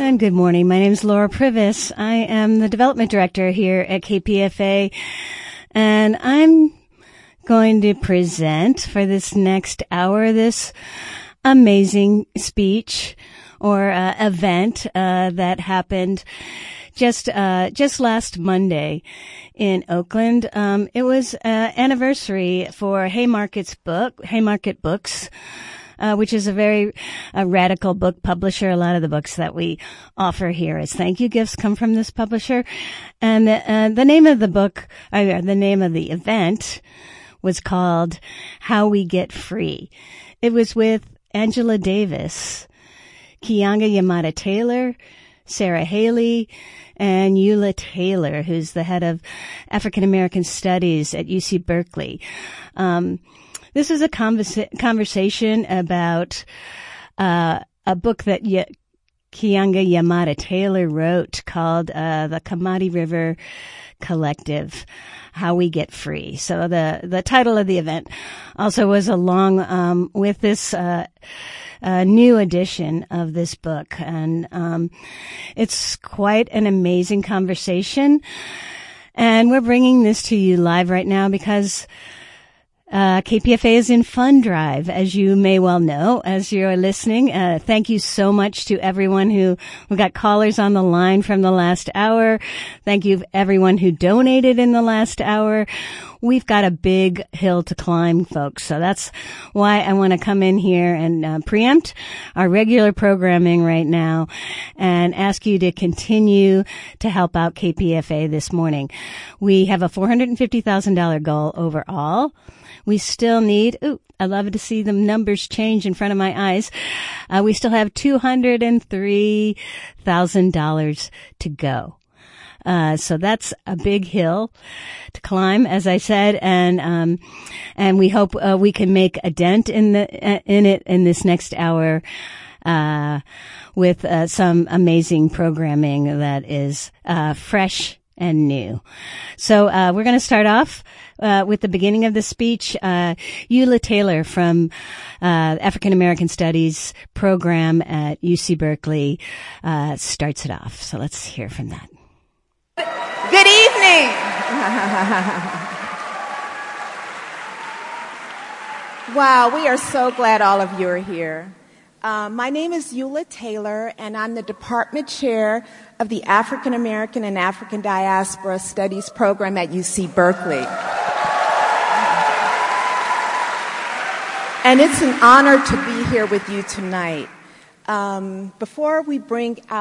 And good morning. My name is Laura Privis. I am the development director here at KPFA, and I'm going to present for this next hour this amazing speech or event that happened just last Monday in Oakland. It was anniversary for Haymarket Books, which is a very radical book publisher. A lot of the books that we offer here as thank you gifts come from this publisher. And the name of the book, the name of the event was called How We Get Free. It was with Angela Davis, Keeanga-Yamahtta Taylor, Sarah Haley, and Eula Taylor, who's the head of African American Studies at UC Berkeley. This is a conversation about a book that Keeanga-Yamahtta Taylor wrote called The Kamadi River Collective, How We Get Free. So the title of the event also was along with this new edition of this book. And it's quite an amazing conversation. And we're bringing this to you live right now because KPFA is in Fund Drive, as you may well know, as you're listening. Thank you so much to everyone we got callers on the line from the last hour. Thank you everyone who donated in the last hour. We've got a big hill to climb, folks. So that's why I want to come in here and preempt our regular programming right now and ask you to continue to help out KPFA this morning. We have a $450,000 goal overall. We still need, I love to see the numbers change in front of my eyes. We still have $203,000 to go. So that's a big hill to climb, as I said, and we hope we can make a dent in it in this next hour with some amazing programming that is fresh and new. So we're going to start off with the beginning of the speech. Eula Taylor from African American Studies program at UC Berkeley starts it off. So let's hear from that. Good evening. Wow, we are so glad all of you are here. My name is Eula Taylor, and I'm the department chair of the African American and African Diaspora Studies program at UC Berkeley. And it's an honor to be here with you tonight. Before we bring out